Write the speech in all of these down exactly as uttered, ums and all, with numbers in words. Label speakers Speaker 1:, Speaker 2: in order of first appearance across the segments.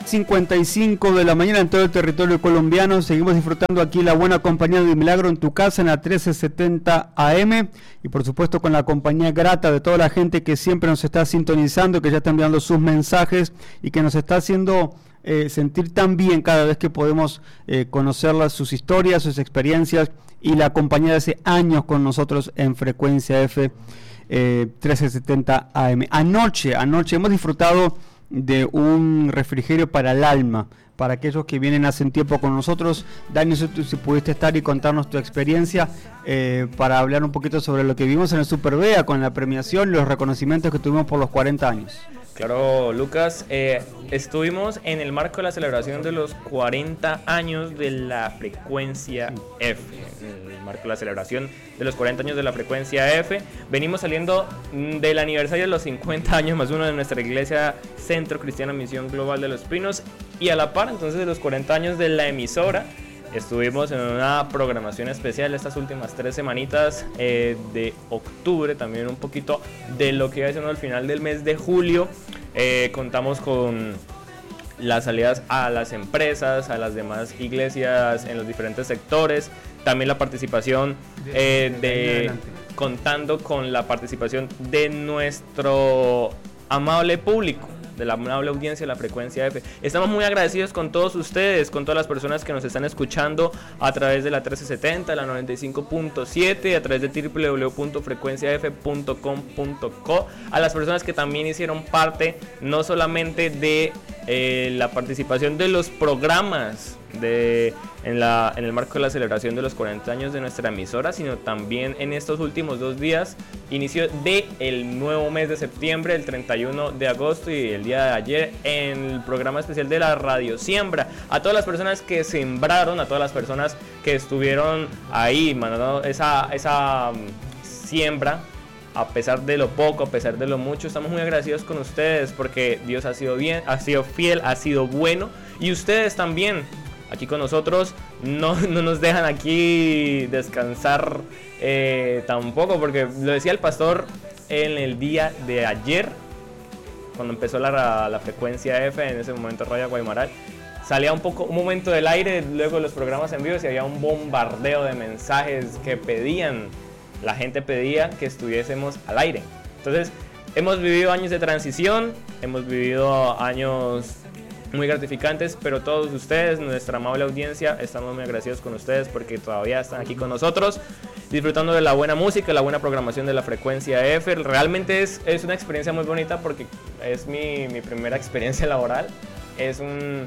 Speaker 1: cincuenta y cinco de la mañana en todo el territorio colombiano. Seguimos disfrutando aquí la buena compañía de Milagro en tu casa en la trece setenta A M y por supuesto con la compañía grata de toda la gente que siempre nos está sintonizando, que ya está enviando sus mensajes y que nos está haciendo eh, sentir tan bien cada vez que podemos eh, conocerlas, sus historias, sus experiencias y la compañía de hace años con nosotros en Frecuencia F eh, trece setenta A M. Anoche, anoche hemos disfrutado de un refrigerio para el alma, para aquellos que vienen hace un tiempo con nosotros. Dani, si, si pudiste estar y contarnos tu experiencia eh, para hablar un poquito sobre lo que vimos en el Super B E A con la premiación y los reconocimientos que tuvimos por los cuarenta años.
Speaker 2: Claro, Lucas, eh, estuvimos en el marco de la celebración de los cuarenta años de la Frecuencia F, en el marco de la celebración de los cuarenta años de la Frecuencia F. Venimos saliendo del aniversario de los cincuenta años más uno de nuestra iglesia Centro Cristiano Misión Global de Los Pinos, y a la par entonces de los cuarenta años de la emisora. Estuvimos en una programación especial estas últimas tres semanitas eh, de octubre, también un poquito de lo que iba siendo al final del mes de julio. Eh, contamos con las salidas a las empresas, a las demás iglesias en los diferentes sectores, también la participación eh, de, contando con la participación de nuestro amable público, de la amable audiencia de la Frecuencia F. Estamos muy agradecidos con todos ustedes, con todas las personas que nos están escuchando a través de la trece setenta, la noventa y cinco punto siete, a través de doble u doble u doble u punto frecuencia f punto com punto co, a las personas que también hicieron parte no solamente de eh, la participación de los programas de en, la, en el marco de la celebración de los cuarenta años de nuestra emisora, sino también en estos últimos dos días, inicio del nuevo mes de septiembre, el treinta y uno de agosto y el día de ayer, en el programa especial de la Radio Siembra. A todas las personas que sembraron, a todas las personas que estuvieron ahí mandando esa, esa um, siembra, a pesar de lo poco, a pesar de lo mucho, estamos muy agradecidos con ustedes porque Dios ha sido bien, ha sido fiel, ha sido bueno, y ustedes también aquí con nosotros no, no nos dejan aquí descansar eh, tampoco, porque lo decía el pastor en el día de ayer, cuando empezó la, la Frecuencia F, en ese momento Radio Guaymaral, salía un poco un momento del aire, luego los programas en vivo, y había un bombardeo de mensajes que pedían, la gente pedía que estuviésemos al aire. Entonces, hemos vivido años de transición, hemos vivido años muy gratificantes, pero todos ustedes, nuestra amable audiencia, estamos muy agradecidos con ustedes porque todavía están aquí con nosotros, disfrutando de la buena música, la buena programación de la Frecuencia F. Realmente es, es una experiencia muy bonita porque es mi, mi primera experiencia laboral. Es un...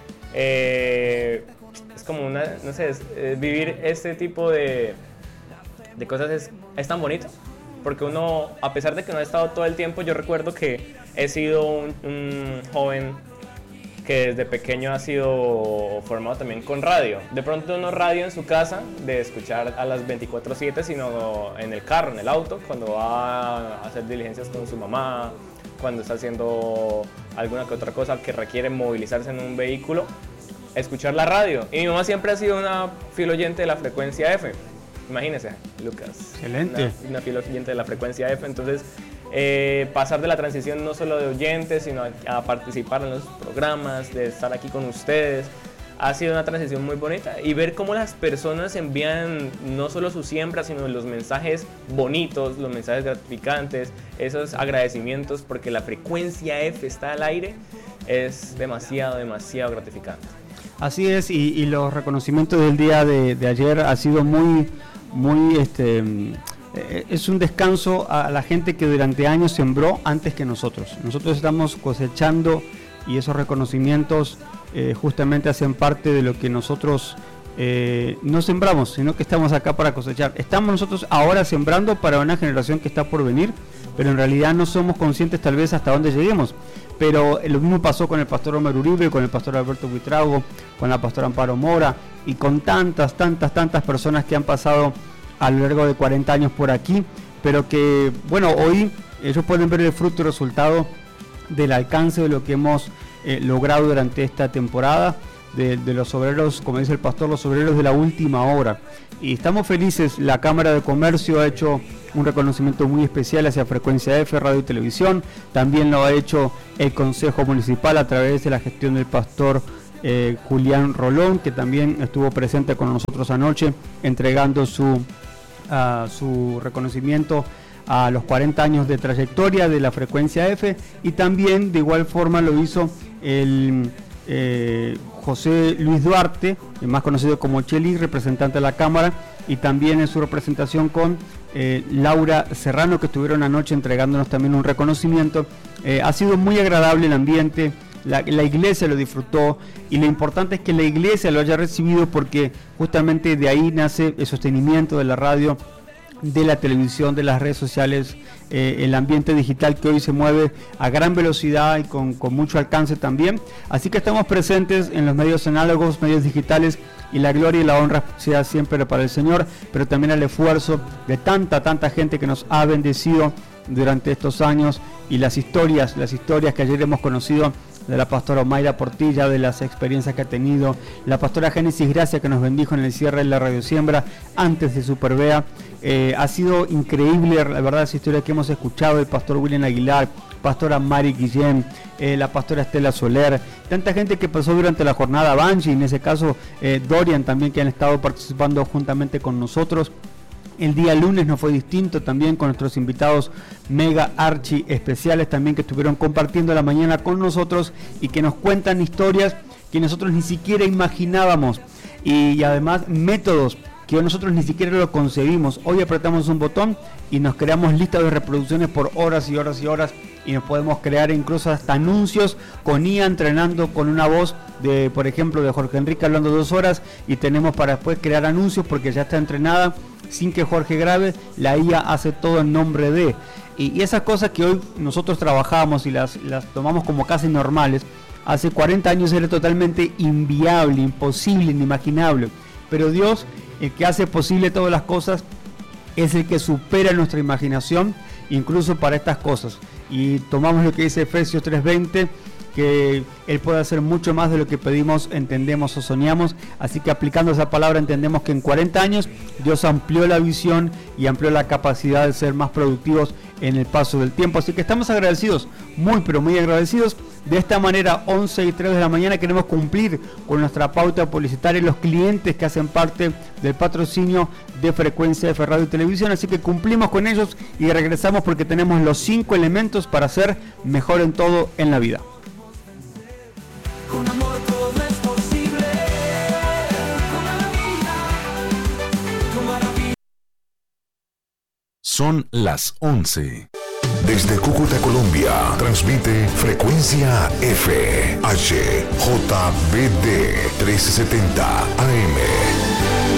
Speaker 2: Eh, es como una... no sé, es, eh, vivir este tipo de, de cosas es, es tan bonito. Porque uno, a pesar de que no he estado todo el tiempo, yo recuerdo que he sido un, un joven que desde pequeño ha sido formado también con radio. De pronto no radio en su casa, de escuchar a las veinticuatro siete, sino en el carro, en el auto, cuando va a hacer diligencias con su mamá, cuando está haciendo alguna que otra cosa que requiere movilizarse en un vehículo, escuchar la radio. Y mi mamá siempre ha sido una fiel oyente de la Frecuencia F. Imagínese, Lucas.
Speaker 1: Excelente.
Speaker 2: Una, una fiel oyente de la Frecuencia F. Entonces, Eh, pasar de la transición no solo de oyentes, sino a, a participar en los programas, de estar aquí con ustedes, ha sido una transición muy bonita, y ver cómo las personas envían no solo su siembra, sino los mensajes bonitos, los mensajes gratificantes, esos agradecimientos porque la Frecuencia F está al aire, es demasiado, demasiado gratificante.
Speaker 1: Así es, y, y los reconocimientos del día de, de ayer ha sido muy, muy este es un descanso a la gente que durante años sembró antes que nosotros. Nosotros estamos cosechando, y esos reconocimientos eh, justamente hacen parte de lo que nosotros eh, no sembramos, sino que estamos acá para cosechar. Estamos nosotros ahora sembrando para una generación que está por venir, pero en realidad no somos conscientes tal vez hasta dónde lleguemos. Pero lo mismo pasó con el pastor Homer Uribe, con el pastor Alberto Buitrago, con la pastora Amparo Mora, y con tantas, tantas, tantas personas que han pasado a lo largo de cuarenta años por aquí, pero que, bueno, hoy ellos pueden ver el fruto y resultado del alcance de lo que hemos eh, logrado durante esta temporada, de, de los obreros, como dice el pastor, los obreros de la última hora. Y estamos felices, la Cámara de Comercio ha hecho un reconocimiento muy especial hacia Frecuencia F, Radio y Televisión, también lo ha hecho el Consejo Municipal a través de la gestión del pastor eh, Julián Rolón, que también estuvo presente con nosotros anoche, entregando su, uh, su reconocimiento a los cuarenta años de trayectoria de la Frecuencia F, y también de igual forma lo hizo el eh, José Luis Duarte, más conocido como Cheli, representante de la Cámara, y también en su representación con eh, Laura Serrano, que estuvieron anoche entregándonos también un reconocimiento. Eh, ha sido muy agradable el ambiente, la, la iglesia lo disfrutó, y lo importante es que la iglesia lo haya recibido, porque justamente de ahí nace el sostenimiento de la radio, de la televisión, de las redes sociales, eh, el ambiente digital que hoy se mueve a gran velocidad y con, con mucho alcance también. Así que estamos presentes en los medios análogos, medios digitales, y la gloria y la honra sea siempre para el Señor, pero también el esfuerzo de tanta, tanta gente que nos ha bendecido durante estos años, y las historias, las historias que ayer hemos conocido de la pastora Omaira Portilla, de las experiencias que ha tenido, la pastora Génesis Gracia, que nos bendijo en el cierre de la Radio Siembra antes de Superbea. Eh, ha sido increíble, la verdad, esa historia que hemos escuchado, el pastor William Aguilar, pastora Mari Guillén, eh, la pastora Estela Soler, tanta gente que pasó durante la jornada, Banji, en ese caso eh, Dorian también, que han estado participando juntamente con nosotros. El día lunes no fue distinto, también con nuestros invitados mega archi especiales también, que estuvieron compartiendo la mañana con nosotros y que nos cuentan historias que nosotros ni siquiera imaginábamos, y, y además métodos que nosotros ni siquiera lo concebimos. Hoy apretamos un botón y nos creamos listas de reproducciones por horas y horas y horas, y nos podemos crear incluso hasta anuncios con I A entrenando con una voz de, por ejemplo, de Jorge Enrique hablando dos horas, y tenemos para después crear anuncios porque ya está entrenada sin que Jorge grabe, la I A hace todo en nombre de. Y, y esas cosas que hoy nosotros trabajamos y las, las tomamos como casi normales, hace cuarenta años era totalmente inviable, imposible, inimaginable. Pero Dios, el que hace posible todas las cosas, es el que supera nuestra imaginación, incluso para estas cosas. Y tomamos lo que dice Efesios tres veinte, que Él puede hacer mucho más de lo que pedimos, entendemos o soñamos. Así que aplicando esa palabra entendemos que en cuarenta años Dios amplió la visión y amplió la capacidad de ser más productivos en el paso del tiempo. Así que estamos agradecidos, muy pero muy agradecidos. De esta manera, once y tres de la mañana, queremos cumplir con nuestra pauta publicitaria, los clientes que hacen parte del patrocinio de Frecuencia F, Radio y Televisión. Así que cumplimos con ellos y regresamos, porque tenemos los cinco elementos para ser mejor en todo en la vida.
Speaker 3: Con amor todo es posible, con la vida, con maravilla.
Speaker 4: Son las once. Desde Cúcuta, Colombia, transmite Frecuencia F, H J B D trescientos setenta A M.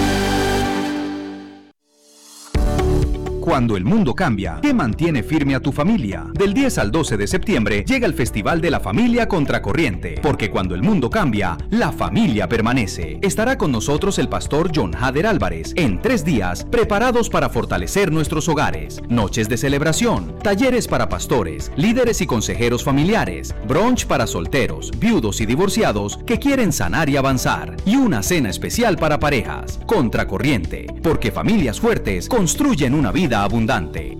Speaker 5: Cuando el mundo cambia, ¿qué mantiene firme a tu familia? Del diez al doce de septiembre llega el Festival de la Familia Contracorriente, porque cuando el mundo cambia, la familia permanece. Estará con nosotros el pastor John Hader Álvarez en tres días, preparados para fortalecer nuestros hogares, noches de celebración, talleres para pastores, líderes y consejeros familiares, brunch para solteros, viudos y divorciados que quieren sanar y avanzar, y una cena especial para parejas. Contracorriente, porque familias fuertes construyen una vida abundante.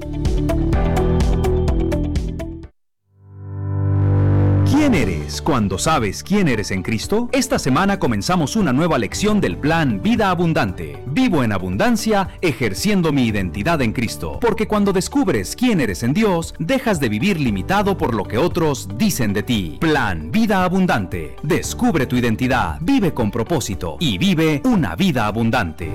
Speaker 5: ¿Quién eres cuando sabes quién eres en Cristo? Esta semana comenzamos una nueva lección del plan Vida Abundante. Vivo en abundancia, ejerciendo mi identidad en Cristo. Porque cuando descubres quién eres en Dios, dejas de vivir limitado por lo que otros dicen de ti. Plan Vida Abundante. Descubre tu identidad, vive con propósito y vive una vida abundante.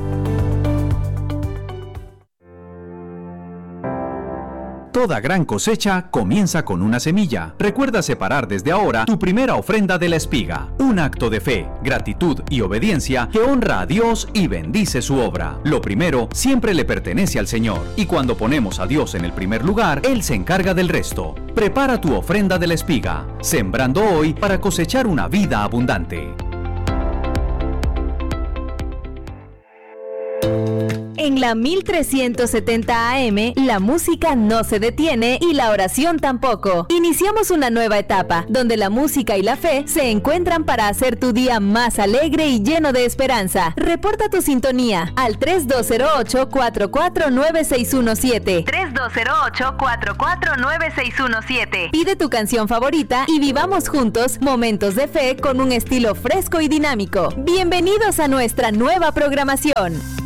Speaker 5: Toda gran cosecha comienza con una semilla. Recuerda separar desde ahora tu primera ofrenda de la espiga, un acto de fe, gratitud y obediencia que honra a Dios y bendice su obra. Lo primero siempre le pertenece al Señor, y cuando ponemos a Dios en el primer lugar, Él se encarga del resto. Prepara tu ofrenda de la espiga, sembrando hoy para cosechar una vida abundante.
Speaker 6: En la mil trescientos setenta A M, la música no se detiene y la oración tampoco. Iniciamos una nueva etapa, donde la música y la fe se encuentran para hacer tu día más alegre y lleno de esperanza. Reporta tu sintonía al tres dos cero ocho, cuatro cuatro nueve seis uno siete. tres dos cero ocho, cuatro cuatro nueve seis uno siete. Pide tu canción favorita y vivamos juntos momentos de fe con un estilo fresco y dinámico. Bienvenidos a nuestra nueva programación.